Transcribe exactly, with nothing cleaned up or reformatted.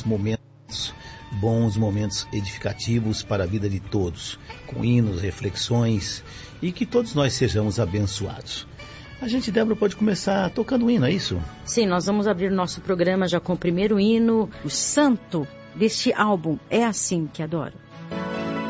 momentos bons, momentos edificativos para a vida de todos, com hinos, reflexões, e que todos nós sejamos abençoados. A gente, Débora, pode começar tocando um hino, é isso? Sim, nós vamos abrir nosso programa já com o primeiro hino, o Santo, deste álbum É Assim Que Adoro.